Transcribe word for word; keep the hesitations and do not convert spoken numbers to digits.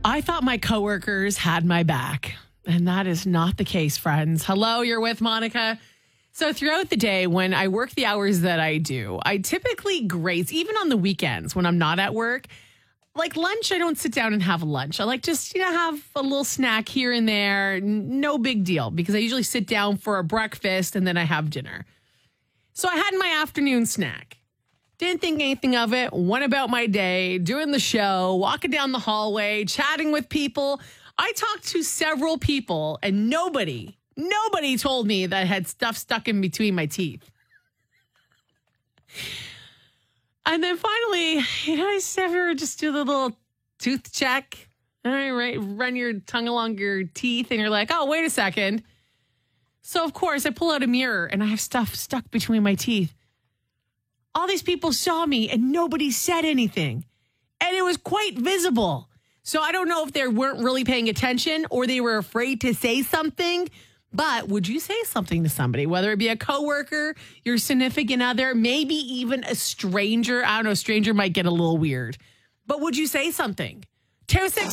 I thought my coworkers had my back, and that is not the case, friends. Hello, you're with Monica. So throughout the day, when I work the hours that I do, I typically graze, even on the weekends when I'm not at work. Like lunch, I don't sit down and have lunch. I like just, you know, have a little snack here and there. No big deal, because I usually sit down for a breakfast and then I have dinner. So I had my afternoon snack. Didn't think anything of it. Went about my day, doing the show, walking down the hallway, chatting with people. I talked to several people and nobody, nobody told me that I had stuff stuck in between my teeth. And then finally, you know, I ever just do the little tooth check. All right, right, run your tongue along your teeth and you're like, oh, wait a second. So, of course, I pull out a mirror and I have stuff stuck between my teeth. All these people saw me and nobody said anything. And it was quite visible. So I don't know if they weren't really paying attention or they were afraid to say something. But would you say something to somebody, whether it be a coworker, your significant other, maybe even a stranger? I don't know, a stranger might get a little weird. But would you say something? two six